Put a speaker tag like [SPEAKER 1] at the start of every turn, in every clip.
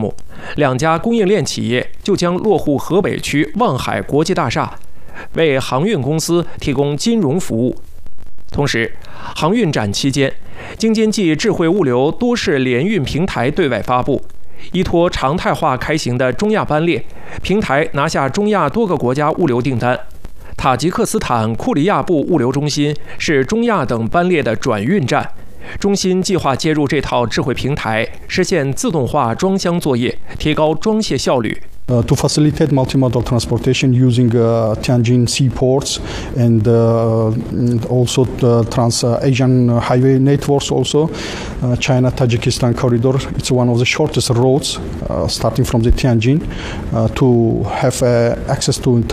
[SPEAKER 1] 目，2家供应链企业就将落户河北区望海国际大厦，为航运公司提供金融服务。同时，航运展期间，京津冀智慧物流多式联运平台对外发布，依托常态化开行的中亚班列，平台拿下中亚多个国家物流订单。塔吉克斯坦库里亚布物流中心是中亚等班列的转运站，中心计划接入这套智慧平台，实现自动化装箱作业，提高装卸效率。
[SPEAKER 2] To facilitate multimodal transportation using Tianjin seaports and also the Trans-Asian highway networks also. China-Tajikistan corridor, it's one of the shortest roads starting from the Tianjin to have access to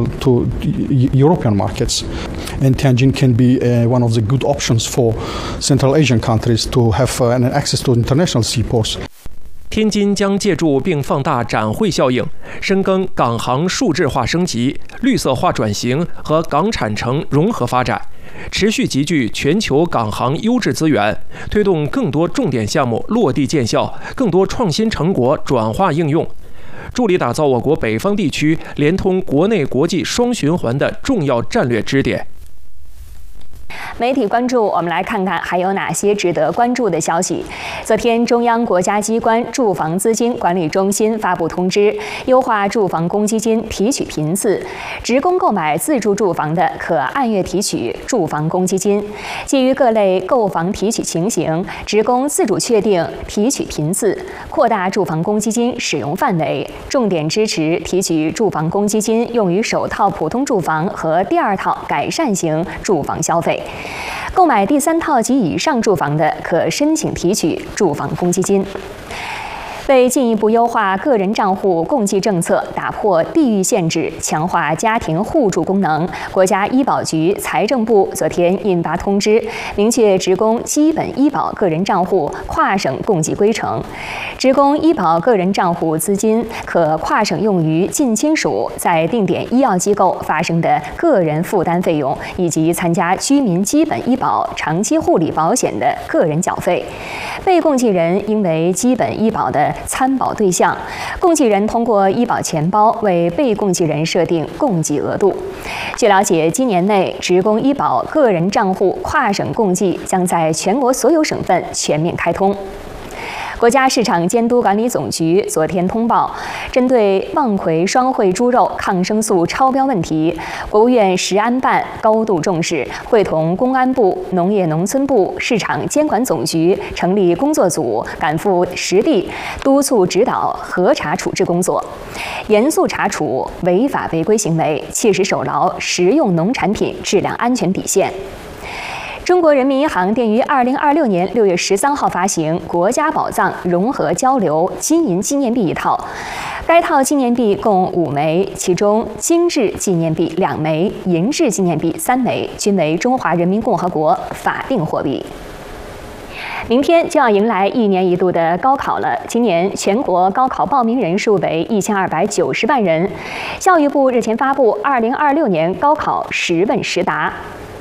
[SPEAKER 2] European markets. And Tianjin can be one of the good options for Central Asian countries to have an access to international seaports.
[SPEAKER 1] 天津将借助并放大展会效应，深耕港航数字化升级、绿色化转型和港产城融合发展，持续集聚全球港航优质资源，推动更多重点项目落地见效，更多创新成果转化应用，助力打造我国北方地区连通国内国际双循环的重要战略支点。
[SPEAKER 3] 媒体关注，我们来看看还有哪些值得关注的消息。昨天，中央国家机关住房资金管理中心发布通知，优化住房公积金提取频次，职工购买自住住房的可按月提取住房公积金。基于各类购房提取情形，职工自主确定提取频次，扩大住房公积金使用范围，重点支持提取住房公积金用于首套普通住房和第2套改善型住房消费。购买第3套及以上住房的，可申请提取住房公积金。为进一步优化个人账户共计政策，打破地域限制，强化家庭互助功能，国家医保局、财政部昨天印发通知，明确职工基本医保个人账户跨省共计规程。职工医保个人账户资金可跨省用于近亲属在定点医药机构发生的个人负担费用，以及参加居民基本医保长期护理保险的个人缴费。被共计人应为基本医保的参保对象，共计人通过医保钱包为被共计人设定共计额度。据了解，今年内职工医保个人账户跨省共计将在全国所有省份全面开通。国家市场监督管理总局昨天通报，针对望奎双汇猪肉抗生素超标问题，国务院食安办高度重视，会同公安部、农业农村部、市场监管总局成立工作组，赶赴实地督促指导核查处置工作，严肃查处违法违规行为，切实守牢食用农产品质量安全底线。中国人民银行定于2026年6月13号发行国家宝藏融合交流金银纪念币1套，该套纪念币共5枚，其中金质纪念币2枚，银质纪念币3枚，均为中华人民共和国法定货币。明天就要迎来1年1度的高考了。今年全国高考报名人数为1290万人。教育部日前发布2026年高考10问10答。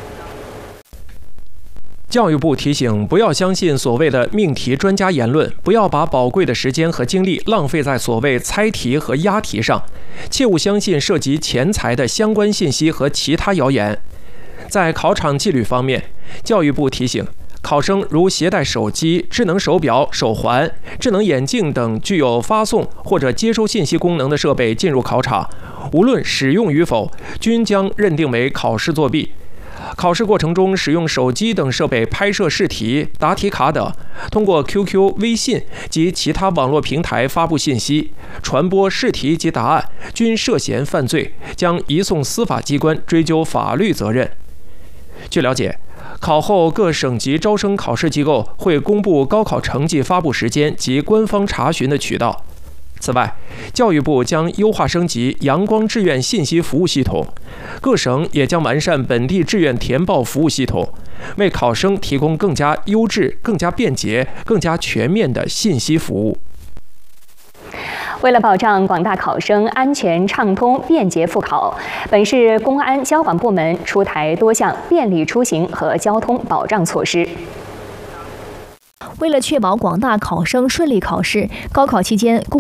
[SPEAKER 1] 教育部提醒，不要相信所谓的命题专家言论，不要把宝贵的时间和精力浪费在所谓猜题和押题上，切勿相信涉及钱财的相关信息和其他谣言。在考场纪律方面，教育部提醒，考生如携带手机、智能手表、手环、智能眼镜等具有发送或者接收信息功能的设备进入考场，无论使用与否，均将认定为考试作弊。考试过程中使用手机等设备拍摄试题、答题卡等，通过 QQ、微信及其他网络平台发布信息、传播试题及答案，均涉嫌犯罪，将移送司法机关追究法律责任。据了解，考后各省级招生考试机构会公布高考成绩发布时间及官方查询的渠道。此外，教育部将优化升级阳光志愿信息服务系统，各省也将完善本地志愿填报服务系统，为考生提供更加优质、更加便捷、更加全面的信息服务。
[SPEAKER 3] 为了保障广大考生安全畅通、便捷复考，本市公安交管部门出台多项便利出行和交通保障措施。
[SPEAKER 4] 为了确保广大考生顺利考试，高考期间